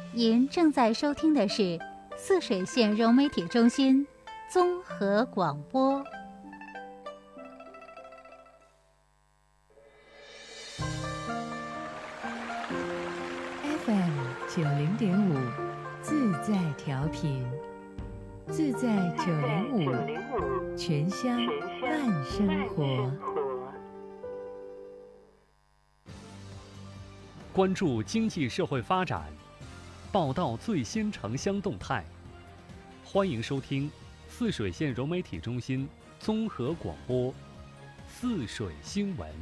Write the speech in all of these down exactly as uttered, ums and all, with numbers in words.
您正在收听的是泗水县融媒体中心综合广播。 F M 九零点五，自在调频，自在九零五，全乡慢生活。 关注经济社会发展，报道最新城乡动态。欢迎收听泗水县融媒体中心综合广播泗水新闻。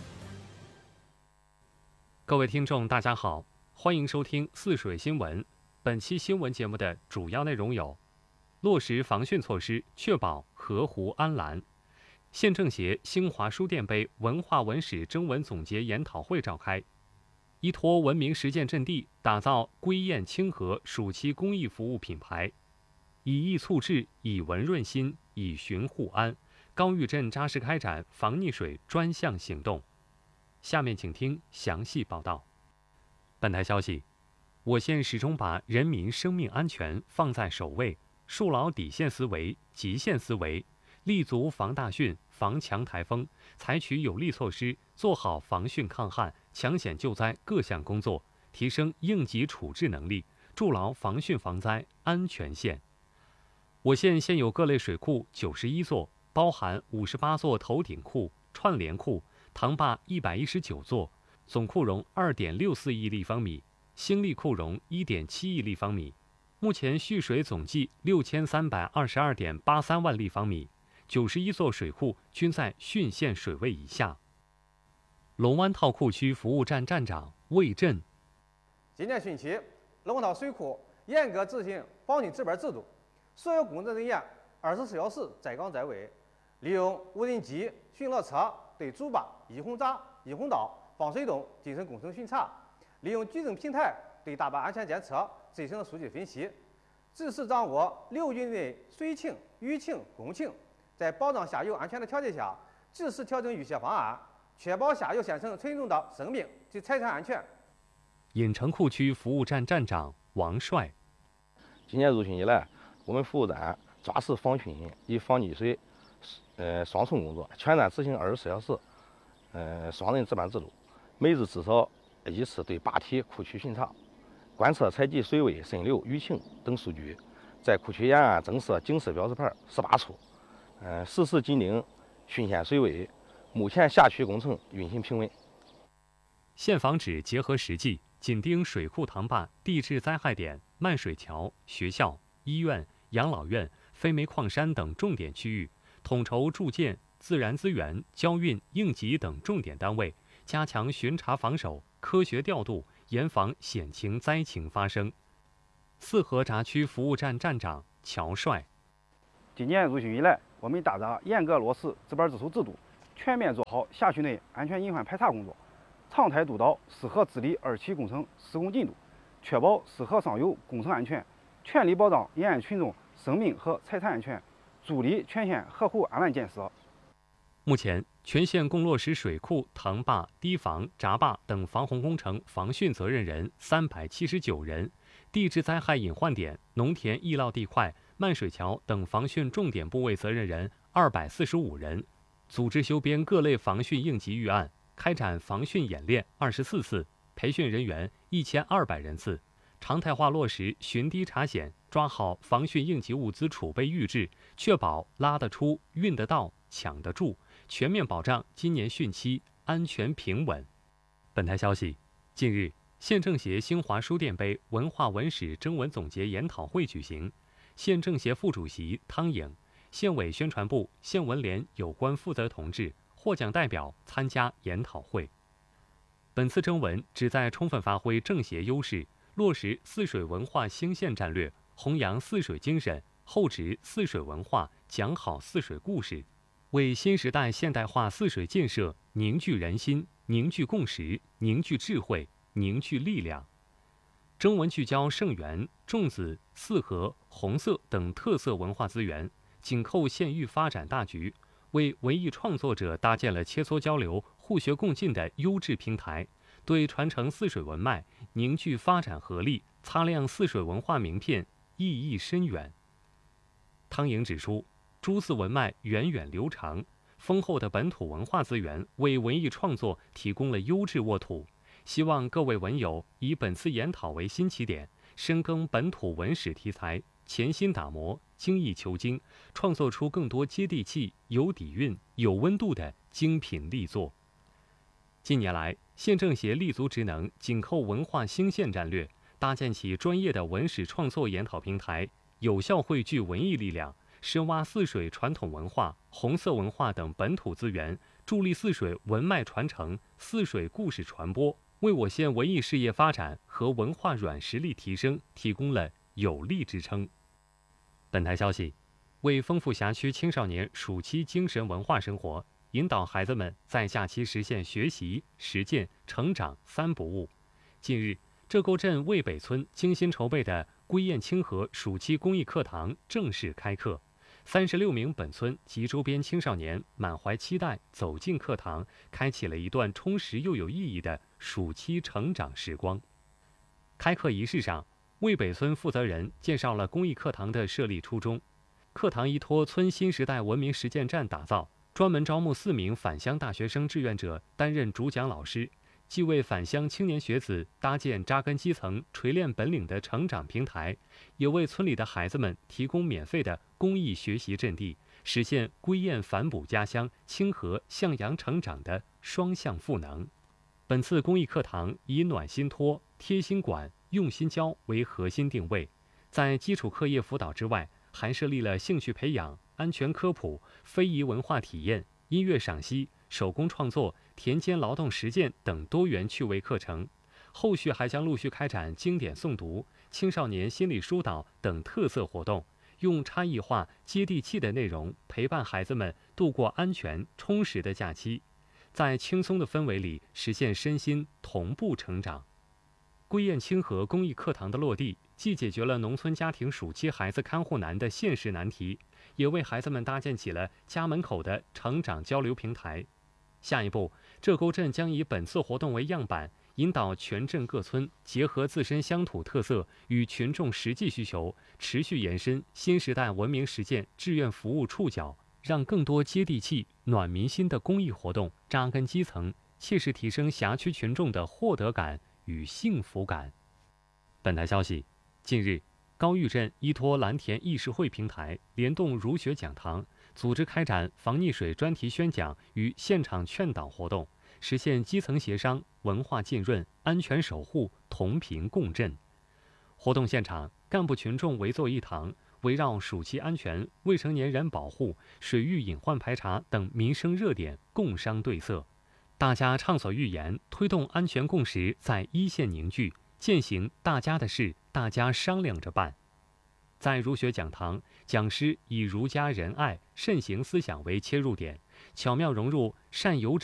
各位听众大家好，欢迎收听泗水新闻。本期新闻节目的主要内容有：落实防汛措施，确保河湖安澜；县政协兴华书店杯文化文史征文总结研讨会召开；依托文明实践阵地，打造归雁清河暑期公益服务品牌；以疫促治，以文润心，以循护安。高峪镇扎实开展防溺水专项行动。下面请听详细报道。本台消息，我县始终把人民生命安全放在首位，树牢底线思维、极限思维，立足防大汛、防强台风，采取有力措施，做好防汛抗旱、抢险救灾各项工作，提升应急处置能力，筑牢防汛防灾安全线。我县现有各类水库九十一座，包含五十八座头顶库、串联库、塘坝一百一十九座，总库容二点六四亿立方米，兴利库容一点七亿立方米。目前蓄水总计六千三百二十二点八三万立方米，九十一座水库均在汛限水位以下。龙湾套库区服务站站长魏震： 今年汛期，龙湾套水库严格执行防汛值班制度，所有工作人员二十四小时在岗在位，利用无人机、巡逻车对主坝、溢洪闸、溢洪道、放水洞进行工程巡查，利用矩阵平台对大坝安全监测进行了数据分析，及时掌握流域内水情、雨情、工情，在保障下游安全的条件下，及时调整预泄方案，确保下游县城村众的生命及财产安全。 郢城库区服务站站长王帅： 今年入汛以来，我们服务站抓实防汛与防溺水呃双重工作，全站执行二十四小时呃双人值班制度，每日至少一次对坝体库区巡查，观测采集水位、渗流、雨情等数据，在库区沿岸增设警示标识牌十八处，呃实时紧盯汛限水位。目前辖区工程运行平稳。 县防指结合实际，紧盯水库塘坝地质灾害点、漫水桥、学校、医院、养老院、非煤矿山等重点区域，统筹驻建自然资源、交运、应急等重点单位，加强巡查防守，科学调度，严防险情灾情发生。泗河闸区服务站站长乔帅： 今年入汛以来，我们大闸严格落实值班自述制度，全面做好辖区内安全隐患排查工作，常态督导泗河治理二期工程施工进度，确保泗河上游工程安全，全力保障沿岸群众生命和财产安全，助力全县河湖安澜建设。 目前，全县共落实水库、塘坝、堤防、闸坝等防洪工程防汛责任人三百七十九人，地质灾害隐患点、农田易涝地块、漫水桥等防汛重点部位责任人二百四十五人。组织修编各类防汛应急预案，开展防汛演练二十四次，培训人员一千二百人次，常态化落实巡堤查险，抓好防汛应急物资储备预制，确保拉得出、运得到、抢得住，全面保障今年汛期安全平稳。本台消息，近日，县政协兴华书店杯文化文史征文总结研讨会举行，县政协副主席汤颖、县委宣传部、县文联有关负责同志、获奖代表参加研讨会。本次征文旨在充分发挥政协优势，落实泗水文化兴县战略，弘扬泗水精神，厚植泗水文化，讲好泗水故事，为新时代现代化泗水建设凝聚人心、凝聚共识、凝聚智慧、凝聚力量。征文聚焦盛源、粽子、泗河、红色等特色文化资源，紧扣县域发展大局，为文艺创作者搭建了切磋交流、互学共进的优质平台，对传承泗水文脉、 凝聚发展合力，擦亮泗水文化名片，意义深远。汤莹指出，诸寺文脉源远流长，丰厚的本土文化资源为文艺创作提供了优质沃土。希望各位文友以本次研讨为新起点，深耕本土文史题材，潜心打磨，精益求精，创作出更多接地气、有底蕴、有温度的精品力作。近年来，县政协立足职能，紧扣文化兴县战略，搭建起专业的文史创作研讨平台，有效汇聚文艺力量，深挖泗水传统文化、红色文化等本土资源，助力泗水文脉传承、泗水故事传播，为我县文艺事业发展和文化软实力提升提供了有力支撑。本台消息，为丰富辖区青少年暑期精神文化生活，引导孩子们在假期实现学习、实践、成长三不误。近日，浙沟镇渭北村精心筹备的归雁清河暑期公益课堂正式开课。三十六名本村及周边青少年满怀期待走进课堂，开启了一段充实又有意义的暑期成长时光。开课仪式上，渭北村负责人介绍了公益课堂的设立初衷。课堂依托村新时代文明实践站打造，专门招募四名返乡大学生志愿者担任主讲老师，既为返乡青年学子搭建扎根基层、锤炼本领的成长平台，也为村里的孩子们提供免费的公益学习阵地，实现归雁反哺家乡、清河向阳成长的双向赋能。本次公益课堂以暖心托、贴心管、用心教为核心定位，在基础课业辅导之外，还设立了兴趣培养、安全科普、非遗文化体验、音乐赏析、手工创作、田间劳动实践等多元趣味课程。后续还将陆续开展经典诵读、青少年心理疏导等特色活动，用差异化、接地气的内容陪伴孩子们度过安全充实的假期，在轻松的氛围里实现身心同步成长。归雁清河公益课堂的落地，既解决了农村家庭暑期孩子看护难的现实难题，也为孩子们搭建起了家门口的成长交流平台。下一步，浙沟镇将以本次活动为样板，引导全镇各村结合自身乡土特色与群众实际需求，持续延伸新时代文明实践志愿服务触角，让更多接地气、暖民心的公益活动扎根基层，切实提升辖区群众的获得感与幸福感。本台消息，近日，高峪镇依托蓝田议事会平台，联动儒学讲堂，组织开展防溺水专题宣讲与现场劝导活动，实现基层协商、文化浸润、安全守护同频共振。活动现场，干部群众围坐一堂，围绕暑期安全、未成年人保护、水域隐患排查等民生热点共商对策。大家畅所欲言，推动安全共识在一线凝聚，践行大家的事大家商量着办。在儒学讲堂，讲师以儒家仁爱、慎行思想为切入点，巧妙融入善有